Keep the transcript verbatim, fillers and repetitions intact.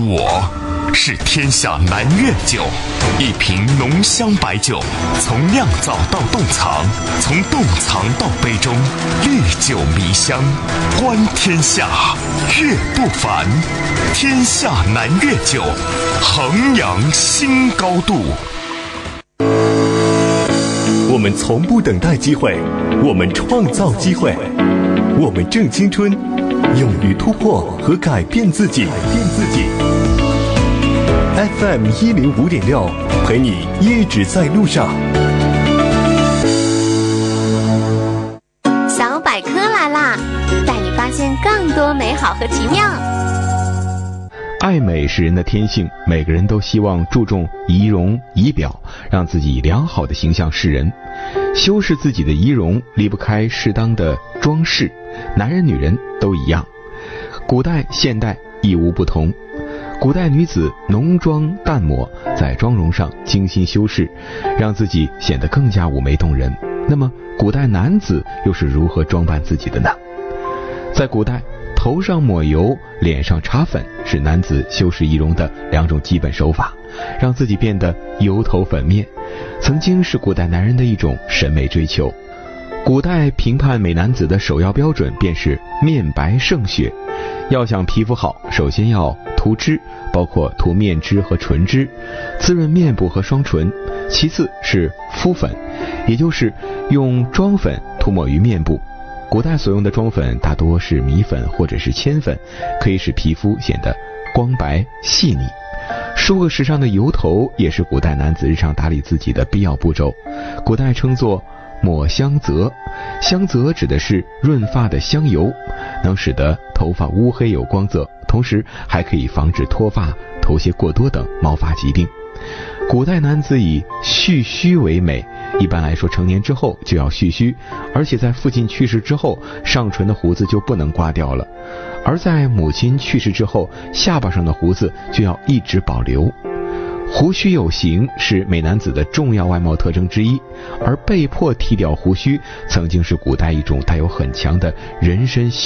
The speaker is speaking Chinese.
我是天下南苑酒，一瓶浓香白酒，从酿造到冻藏，从冻藏到杯中，历久弥香。观天下，悦不凡。天下南苑酒，衡阳新高度。 我们从不等待机会，我们创造机会，我们正青春，勇于突破和改变自己。改变自己。F M 一零五点六，陪你一直在路上。 小百科来啦，带你发现更多美好和奇妙。 爱美是人的天性，每个人都希望注重仪容仪表，让自己以良好的形象示人。修饰自己的仪容离不开适当的装饰，男人女人都一样，古代现代亦无不同。古代女子浓妆淡抹，在妆容上精心修饰，让自己显得更加妩媚动人。那么古代男子又是如何装扮自己的呢？在古代，头上抹油，脸上擦粉是男子修饰仪容的两种基本手法，让自己变得油头粉面，曾经是古代男人的一种审美追求。古代评判美男子的首要标准便是面白胜雪，要想皮肤好，首先要涂脂，包括涂面脂和唇脂，滋润面部和双唇。其次是敷粉，也就是用妆粉涂抹于面部。古代所用的妆粉大多是米粉或者是铅粉，可以使皮肤显得光白细腻。梳个时尚的油头也是古代男子日常打理自己的必要步骤，古代称作抹香泽。香泽指的是润发的香油，能使得头发乌黑有光泽，同时还可以防止脱发、头屑过多等毛发疾病。古代男子以蓄须为美，一般来说成年之后就要蓄须，而且在父亲去世之后，上唇的胡子就不能刮掉了，而在母亲去世之后，下巴上的胡子就要一直保留。胡须有型是美男子的重要外貌特征之一，而被迫剃掉胡须曾经是古代一种带有很强的人身